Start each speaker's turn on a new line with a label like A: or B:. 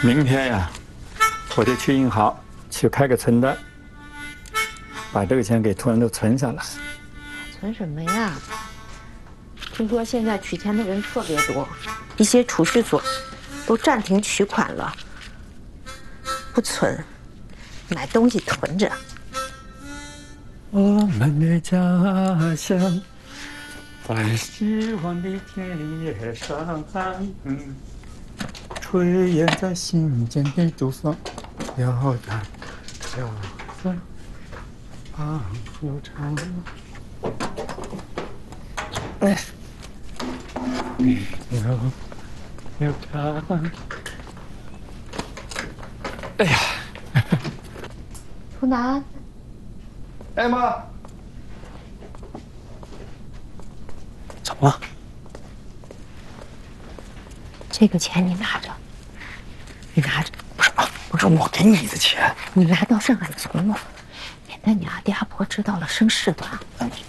A: 明天呀，我就去银行去开个存单，把这个钱给突然都存下来。
B: 存什么呀？听说现在取钱的人特别多，一些储蓄所都暂停取款了。不存，买东西囤着。
A: 我们的家乡，在希望的田野上，炊烟在心间的怒放，飘荡飘荡，旁又长。哎，又长。哎呀，
B: 图南，
A: 哎妈，怎么了？
B: 这个钱你拿着，你拿着。
A: 不是我给你的钱，
B: 你拿到上海存了，免得你阿爹阿婆知道了生事端。